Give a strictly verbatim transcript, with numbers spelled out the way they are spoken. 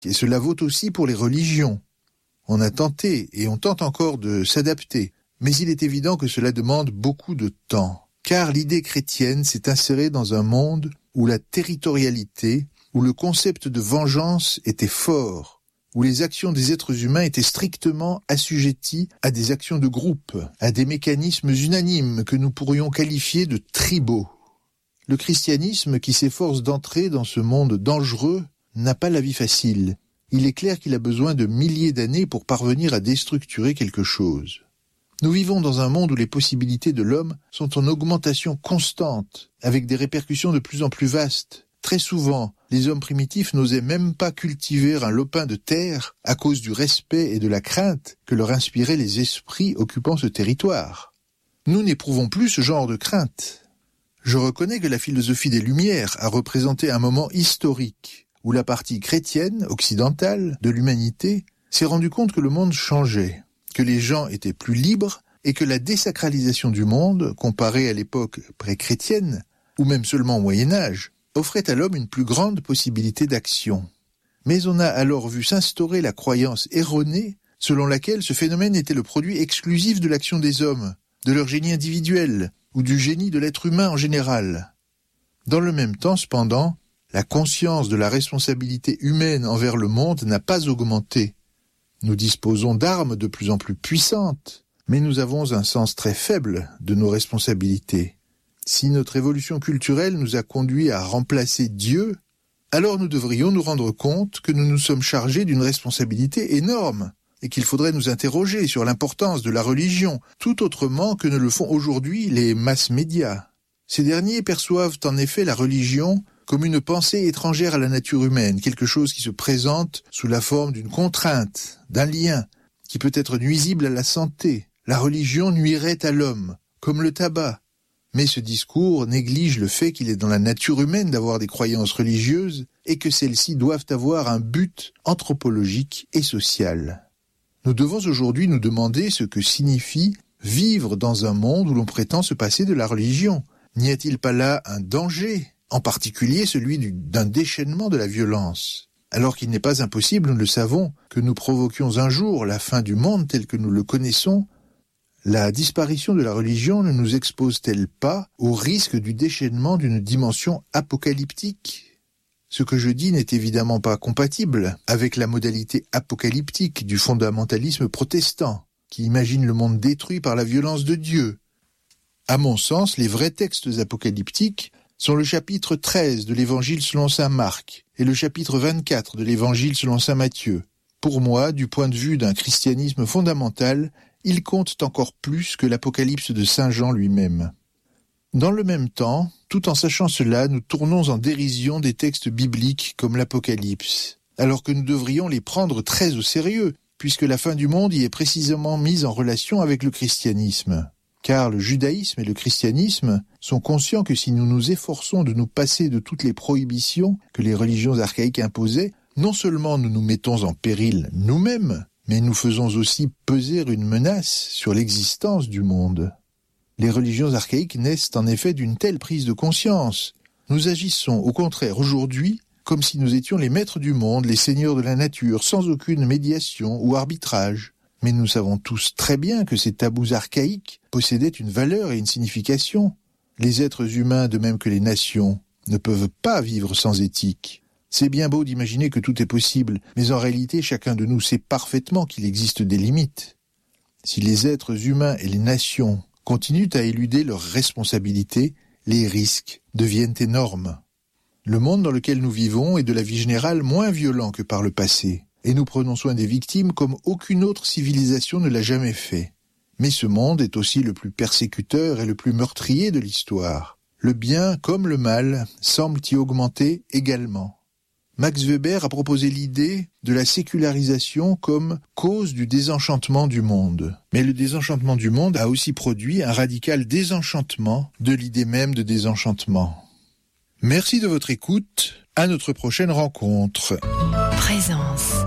Et cela vaut aussi pour les religions. On a tenté, et on tente encore de s'adapter, mais il est évident que cela demande beaucoup de temps. Car l'idée chrétienne s'est insérée dans un monde où la territorialité, où le concept de vengeance était fort, où les actions des êtres humains étaient strictement assujetties à des actions de groupe, à des mécanismes unanimes que nous pourrions qualifier de tribaux. Le christianisme qui s'efforce d'entrer dans ce monde dangereux n'a pas la vie facile. Il est clair qu'il a besoin de milliers d'années pour parvenir à déstructurer quelque chose. Nous vivons dans un monde où les possibilités de l'homme sont en augmentation constante, avec des répercussions de plus en plus vastes. Très souvent, les hommes primitifs n'osaient même pas cultiver un lopin de terre à cause du respect et de la crainte que leur inspiraient les esprits occupant ce territoire. Nous n'éprouvons plus ce genre de crainte. Je reconnais que la philosophie des Lumières a représenté un moment historique où la partie chrétienne, occidentale, de l'humanité s'est rendu compte que le monde changeait, que les gens étaient plus libres et que la désacralisation du monde, comparée à l'époque pré-chrétienne, ou même seulement au Moyen-Âge, offrait à l'homme une plus grande possibilité d'action. Mais on a alors vu s'instaurer la croyance erronée selon laquelle ce phénomène était le produit exclusif de l'action des hommes, de leur génie individuel, ou du génie de l'être humain en général. Dans le même temps, cependant, la conscience de la responsabilité humaine envers le monde n'a pas augmenté. Nous disposons d'armes de plus en plus puissantes, mais nous avons un sens très faible de nos responsabilités. Si notre évolution culturelle nous a conduit à remplacer Dieu, alors nous devrions nous rendre compte que nous nous sommes chargés d'une responsabilité énorme et qu'il faudrait nous interroger sur l'importance de la religion, tout autrement que ne le font aujourd'hui les masses médias. Ces derniers perçoivent en effet la religion comme une pensée étrangère à la nature humaine, quelque chose qui se présente sous la forme d'une contrainte, d'un lien, qui peut être nuisible à la santé. La religion nuirait à l'homme, comme le tabac. Mais ce discours néglige le fait qu'il est dans la nature humaine d'avoir des croyances religieuses et que celles-ci doivent avoir un but anthropologique et social. Nous devons aujourd'hui nous demander ce que signifie vivre dans un monde où l'on prétend se passer de la religion. N'y a-t-il pas là un danger, en particulier celui du, d'un déchaînement de la violence? Alors qu'il n'est pas impossible, nous le savons, que nous provoquions un jour la fin du monde tel que nous le connaissons, la disparition de la religion ne nous expose-t-elle pas au risque du déchaînement d'une dimension apocalyptique ? Ce que je dis n'est évidemment pas compatible avec la modalité apocalyptique du fondamentalisme protestant, qui imagine le monde détruit par la violence de Dieu. À mon sens, les vrais textes apocalyptiques sont le chapitre treize de l'Évangile selon saint Marc et le chapitre vingt-quatre de l'Évangile selon saint Matthieu. Pour moi, du point de vue d'un christianisme fondamental, ils comptent encore plus que l'Apocalypse de saint Jean lui-même. Dans le même temps, tout en sachant cela, nous tournons en dérision des textes bibliques comme l'Apocalypse, alors que nous devrions les prendre très au sérieux, puisque la fin du monde y est précisément mise en relation avec le christianisme. Car le judaïsme et le christianisme sont conscients que si nous nous efforçons de nous passer de toutes les prohibitions que les religions archaïques imposaient, non seulement nous nous mettons en péril nous-mêmes, mais nous faisons aussi peser une menace sur l'existence du monde. Les religions archaïques naissent en effet d'une telle prise de conscience. Nous agissons au contraire aujourd'hui comme si nous étions les maîtres du monde, les seigneurs de la nature, sans aucune médiation ou arbitrage. Mais nous savons tous très bien que ces tabous archaïques possédaient une valeur et une signification. Les êtres humains, de même que les nations, ne peuvent pas vivre sans éthique. C'est bien beau d'imaginer que tout est possible, mais en réalité, chacun de nous sait parfaitement qu'il existe des limites. Si les êtres humains et les nations continuent à éluder leurs responsabilités, les risques deviennent énormes. Le monde dans lequel nous vivons est de la vie générale moins violent que par le passé, et nous prenons soin des victimes comme aucune autre civilisation ne l'a jamais fait. Mais ce monde est aussi le plus persécuteur et le plus meurtrier de l'histoire. Le bien comme le mal semblent y augmenter également. Max Weber a proposé l'idée de la sécularisation comme cause du désenchantement du monde. Mais le désenchantement du monde a aussi produit un radical désenchantement de l'idée même de désenchantement. Merci de votre écoute. À notre prochaine rencontre. Présence.